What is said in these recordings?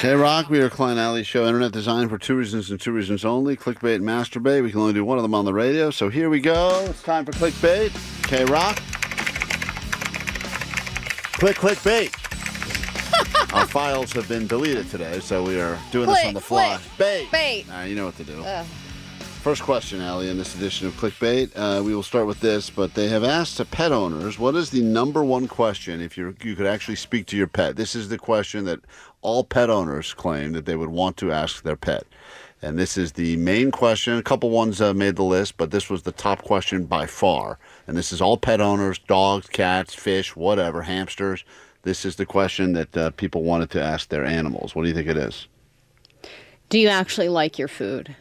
K-Rock, we are Klein Alley Show, internet design for 2 reasons and 2 reasons only, clickbait and masturbate. We can only do one of them on the radio, so here we go. It's time for clickbait. K-Rock. Clickbait. Our files have been deleted today, so we are doing this on the fly. Bait. You know what to do. First question, Allie, in this edition of Clickbait. We will start with this, but they have asked pet owners, what is the number one question if you could actually speak to your pet? This is the question that all pet owners claim that they would want to ask their pet. And this is the main question. A couple ones made the list, but this was the top question by far. And this is all pet owners, dogs, cats, fish, whatever, hamsters. This is the question that people wanted to ask their animals. What do you think it is? Do you actually like your food?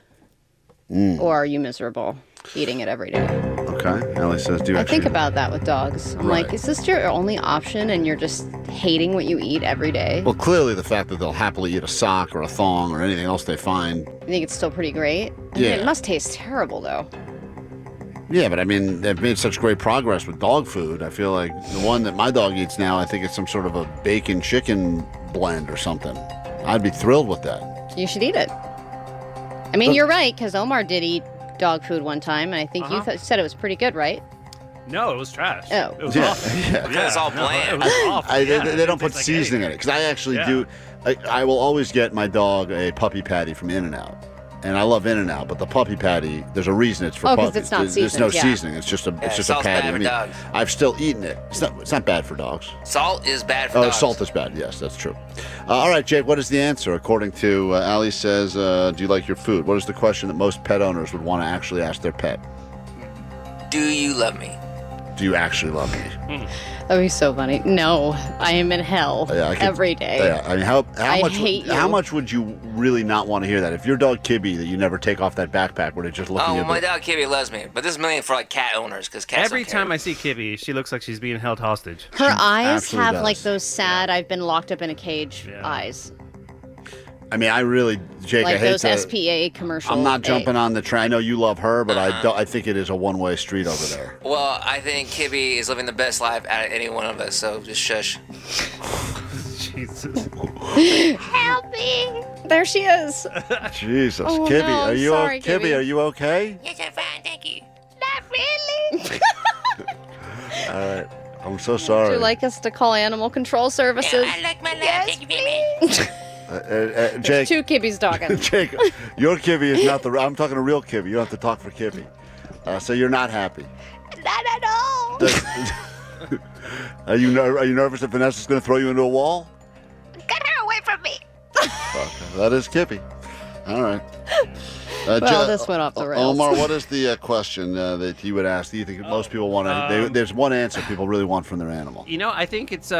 Or are you miserable eating it every day? Okay. Allie says, do you I actually... think about that with dogs. I'm like, is this your only option and you're just hating what you eat every day? Well, clearly the fact that they'll happily eat a sock or a thong or anything else they find. You think it's still pretty great? I mean, it must taste terrible, though. Yeah, but I mean, they've made such great progress with dog food. I feel like the one that my dog eats now, I think it's some sort of a bacon chicken blend or something. I'd be thrilled with that. You should eat it. I mean, you're right, because Omar did eat dog food one time, and I think you said it was pretty good, right? No, it was trash. Oh. It was awful. Yeah, it's all bland. It was awful. They don't put seasoning in it, because I actually do. I will always get my dog a puppy patty from In-N-Out. And I love In-N-Out, but the puppy patty, there's a reason it's for puppies. Because it's not There's no seasoned, seasoning. It's just a patty. Bad for dogs. I've still eaten it. It's not bad for dogs. Salt is bad for dogs. Salt is bad. Yes, that's true. All right, Jake, what is the answer? According to Ali says, do you like your food? What is the question that most pet owners would want to actually ask their pet? Do you love me? Do you actually love me? That would be so funny. No, I am in hell every day. Yeah, I mean, I hate you. How much would you really not want to hear that? If your dog Kibby, that you never take off that backpack, were they just looking at my dog Kibby loves me, but this is mainly for like cat owners because cats. Every time I see Kibby, she looks like she's being held hostage. Her eyes have does. like those sad, I've been locked up in a cage eyes. I mean, I really, Jake, Like I hate those to, SPA commercials. I'm not jumping on the train. I know you love her, but I think it is a one-way street over there. Well, I think Kibby is living the best life out of any one of us, so just shush. Jesus. Help me! There she is. Jesus, Oh, Kibby, no, are you sorry, Kibby, Kibby. are you okay? Yes, I'm fine, thank you. Not really. All right, I'm so sorry. Would you like us to call animal control services? I like my life, thank you very much. Jake, Two kibbies talking. Jake, your Kibby is not the. I'm talking a real Kibby. You don't have to talk for Kibby. So you're not happy. Not at all. Are you nervous that Vanessa's going to throw you into a wall? Get her away from me. Okay, that is Kibby. All right. Well, this went off the rails. Omar, what is the question that you would ask? Do you think most people want to? There's one answer people really want from their animal. You know, I think it's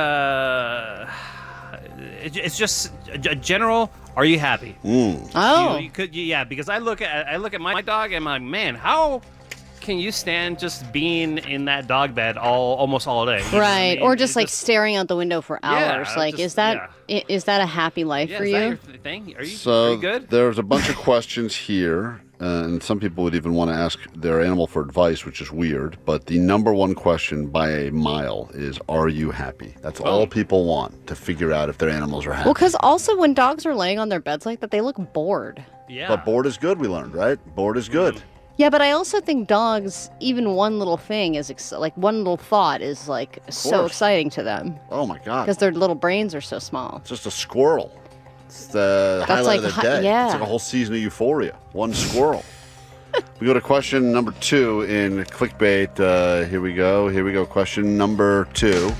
just a general. Are you happy? Oh, You could, because I look at my dog and I'm like, man, how can you stand just being in that dog bed almost all day? You know what I right. mean? Or just It's like staring out the window for hours. Like, just- is that a happy life for is you? that your thing? Are So you good? there's a bunch of questions here, and some people would even want to ask their animal for advice, which is weird. But the number one question by a mile is, "Are you happy?" That's all people want to figure out if their animals are happy. Well, because also when dogs are laying on their beds like that, they look bored. Yeah. But bored is good. We learned, right? Bored is good. Yeah, but I also think dogs, even one little thing is like one little thought is like so course. exciting to them Oh my God! because their little brains are so small. It's just a squirrel. It's the highlight like of the day. yeah. It's like a whole season of Euphoria. One squirrel. We go to question number 2 in clickbait. Here we go. Question number 2.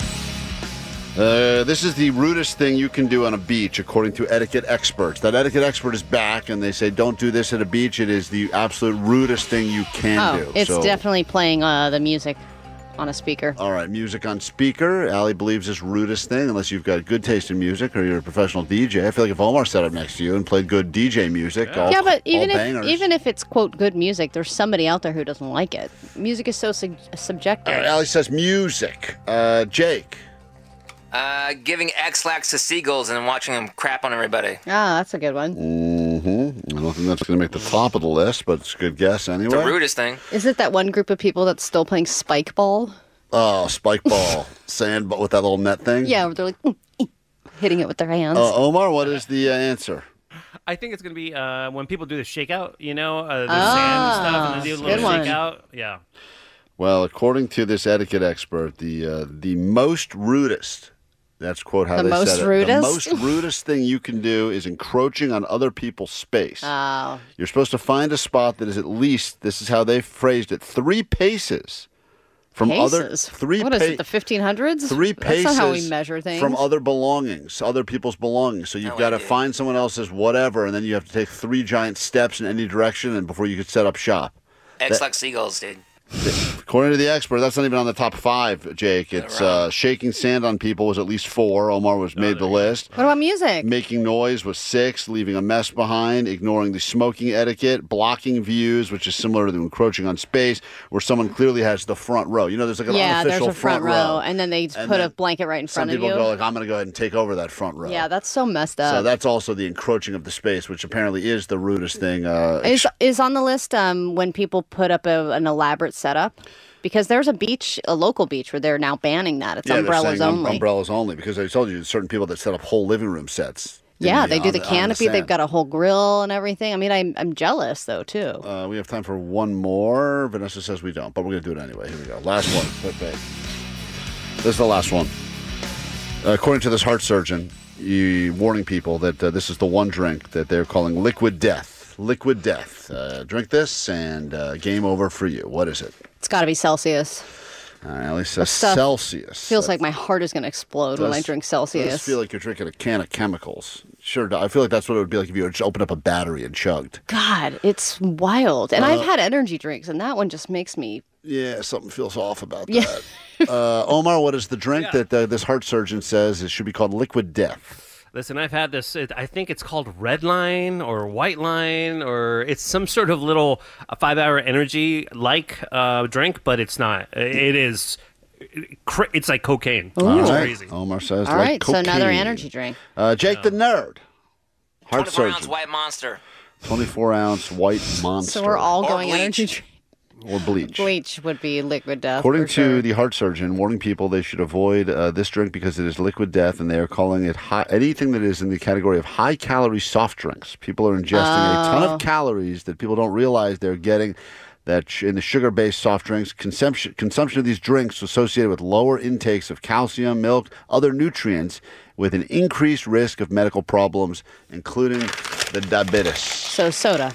This is the rudest thing you can do on a beach, according to etiquette experts. That etiquette expert is back, and they say don't do this at a beach. It is the absolute rudest thing you can do. It's So- definitely playing the music on a speaker. All right, music on speaker. Allie believes is rudest thing, unless you've got good taste in music or you're a professional DJ. I feel like if Omar sat up next to you and played good DJ music, Yeah, but even bangers. if it's quote good music, there's somebody out there who doesn't like it. Music is so subjective. Allie says music. Jake. Giving X-Lax to seagulls and watching them crap on everybody. Ah, that's a good one. I don't think that's going to make the top of the list, but it's a good guess anyway. The rudest thing. Is it that one group of people that's still playing spike ball? Oh, spike ball, sand, but with that little net thing. Yeah, where they're like, hitting it with their hands. Omar, what is the answer? I think it's going to be when people do the shakeout, the sand and stuff, and they do a little shakeout. Yeah. Well, according to this etiquette expert, the most rudest, that's quote how they said it. The most rudest thing you can do is encroaching on other people's space. Oh. You're supposed to find a spot that is at least, this is how they phrased it, 3 paces. From what is it, the 1500s? 3 paces. That's not how we measure things. From other belongings, other people's belongings. So you've got to find someone else's whatever, and then you have to take 3 giant steps in any direction and before you could set up shop. Like seagulls, dude. According to the expert, that's not even on the top 5, Jake. It's shaking sand on people was at least 4. Omar made the list. What about music? Making noise was 6. Leaving a mess behind. Ignoring the smoking etiquette. Blocking views, which is similar to encroaching on space, where someone clearly has the front row. There's like an unofficial there's a front row, and then they put a blanket right in front of you. Some people go like, I'm going to go ahead and take over that front row. Yeah, that's so messed up. So that's also the encroaching of the space, which apparently is the rudest thing. Is on the list when people put up an elaborate setup? Because there's a local beach where they're now banning that. It's umbrellas only. Umbrellas only, because I told you there's certain people that set up whole living room sets. Yeah, they do the canopy. They've got a whole grill and everything. I mean, I'm jealous, though, too. We have time for one more. Vanessa says we don't, but we're going to do it anyway. Here we go. Last one. Clickbait. This is the last one. According to this heart surgeon, warning people that this is the one drink that they're calling liquid death. Liquid death. Drink this and game over for you. What is it? It's got to be Celsius. At least Celsius. Feels like my heart is going to explode when I drink Celsius. It does feel like you're drinking a can of chemicals. Sure, I feel like that's what it would be like if you just opened up a battery and chugged. God, it's wild. And I've had energy drinks, and that one just makes me... Yeah, something feels off about that. Omar, what is the drink that this heart surgeon says it should be called liquid death? Listen, I've had this. I think it's called Red Line or White Line, or it's some sort of little 5-hour energy drink, but it's not. It is. It's like cocaine. It's crazy. Omar says, all right, cocaine. So another energy drink. Jake the Nerd. Heart 24-ounce White Monster. 24-ounce White Monster. So we're all going energy drink. Or bleach. Bleach would be liquid death. According to the heart surgeon, warning people they should avoid this drink because it is liquid death, and they are calling it anything that is in the category of high-calorie soft drinks. People are ingesting a ton of calories that people don't realize they're getting. That in the sugar-based soft drinks, consumption of these drinks associated with lower intakes of calcium, milk, other nutrients, with an increased risk of medical problems, including the diabetes. So soda.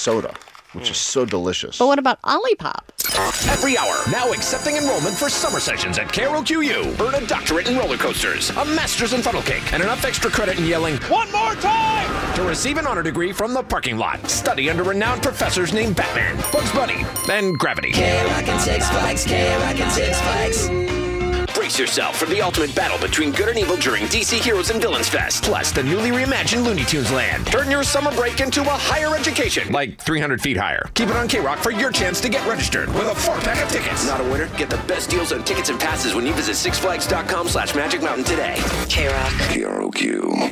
Which is so delicious. But what about Olipop? Every hour, now accepting enrollment for summer sessions at KROQU. Earn a doctorate in roller coasters, a master's in funnel cake, and enough extra credit in yelling, "One more time!" to receive an honor degree from the parking lot. Study under renowned professors named Batman, Bugs Bunny, and Gravity. K-Rock and Six Flags, K-Rock and Six Flags. Brace yourself for the ultimate battle between good and evil during DC Heroes and Villains Fest, plus the newly reimagined Looney Tunes Land. Turn your summer break into a higher education, like 300 feet higher. Keep it on K-Rock for your chance to get registered with a 4-pack of tickets. Not a winner? Get the best deals on tickets and passes when you visit sixflags.com/Magic Mountain today. K-Rock. KROQ.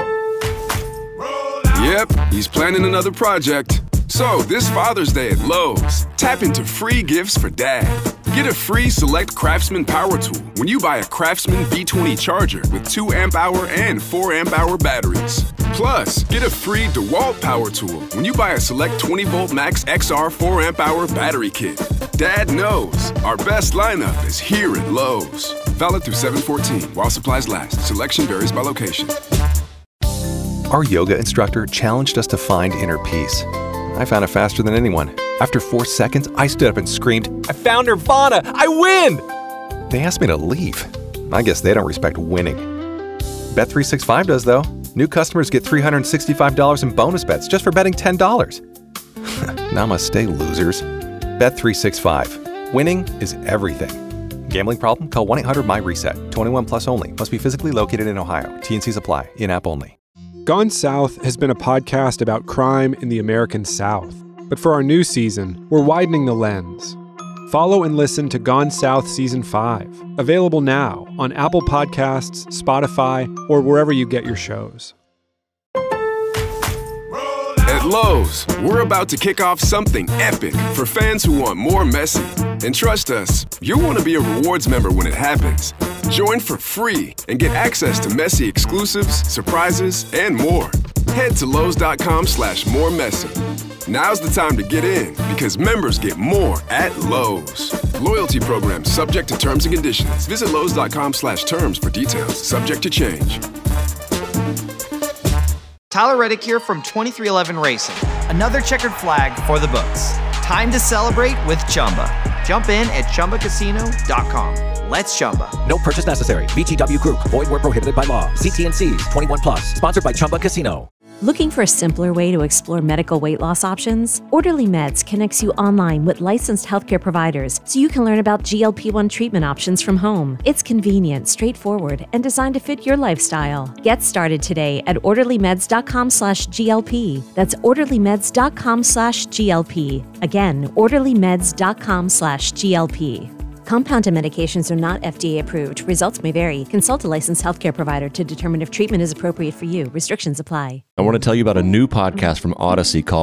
Yep, he's planning another project. So, this Father's Day at Lowe's, tap into free gifts for Dad. Get a free Select Craftsman power tool when you buy a Craftsman B20 charger with 2 amp-hour and 4 amp-hour batteries. Plus, get a free DeWalt power tool when you buy a Select 20-volt Max XR 4 amp-hour battery kit. Dad knows our best lineup is here at Lowe's. Valid through 7/14 while supplies last. Selection varies by location. Our yoga instructor challenged us to find inner peace. I found it faster than anyone. After 4 seconds, I stood up and screamed, "I found Nirvana! I win!" They asked me to leave. I guess they don't respect winning. Bet365 does, though. New customers get $365 in bonus bets just for betting $10. Namaste, losers. Bet365. Winning is everything. Gambling problem? Call 1-800-MY-RESET. 21 plus only. Must be physically located in Ohio. T&Cs apply. In-app only. Gone South has been a podcast about crime in the American South. But for our new season, we're widening the lens. Follow and listen to Gone South Season 5, available now on Apple Podcasts, Spotify, or wherever you get your shows. At Lowe's, we're about to kick off something epic for fans who want more Messi. And trust us, you'll want to be a rewards member when it happens. Join for free and get access to Messi exclusives, surprises, and more. Head to Lowe's.com/more Messi. Now's the time to get in because members get more at Lowe's. Loyalty program subject to terms and conditions. Visit Lowe's.com/terms for details. Subject to change. Tyler Reddick here from 2311 Racing. Another checkered flag for the books. Time to celebrate with Chumba. Jump in at ChumbaCasino.com. Let's Chumba. No purchase necessary. VGW Group. Void where prohibited by law. See T&Cs. 21 plus. Sponsored by Chumba Casino. Looking for a simpler way to explore medical weight loss options? Orderly Meds connects you online with licensed healthcare providers so you can learn about GLP-1 treatment options from home. It's convenient, straightforward, and designed to fit your lifestyle. Get started today at orderlymeds.com/GLP. That's orderlymeds.com/GLP. Again, orderlymeds.com/GLP. Compounded medications are not FDA approved. Results may vary. Consult a licensed healthcare provider to determine if treatment is appropriate for you. Restrictions apply. I want to tell you about a new podcast from Odyssey called